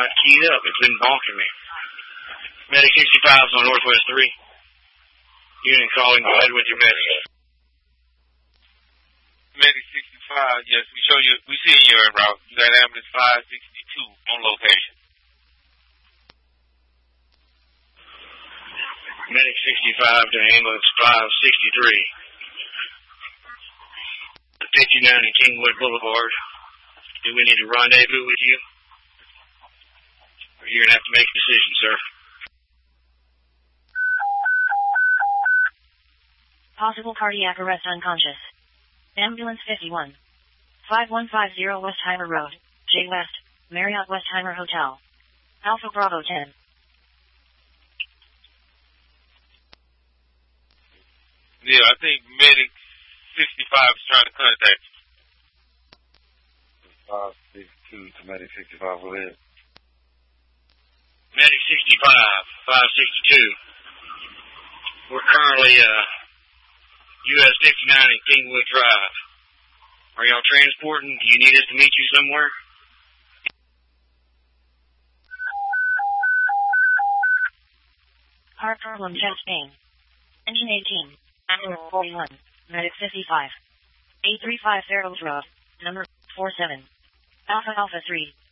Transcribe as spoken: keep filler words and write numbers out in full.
not keyed up. It's been bonking me. Medic sixty-five is on Northwest three. Unit calling. Go ahead with your message. Medic sixty-five, yes, we show you, we see you en route. You got ambulance five sixty-two on location. Medic sixty-five to ambulance five sixty-three. fifty-nine in Kingwood Boulevard. Do we need to rendezvous with you? Or you're going to have to make a decision, sir. Possible cardiac arrest unconscious. Ambulance fifty-one. five one five zero Westheimer Road, J West, Marriott Westheimer Hotel. Alpha Bravo ten. Yeah, I think Medic sixty-five is trying to contact you. five sixty-two to Medic sixty-five, go ahead. Medic sixty-five, five sixty-two. We're currently, uh, U S fifty-nine in Kingwood Drive. Are y'all transporting? Do you need us to meet you somewhere? Heart problem, chest pain. Engine eighteen. Ambulance forty-one. Medic fifty-five. eight three five Fairfield Road. Number four seven. Alpha Alpha three.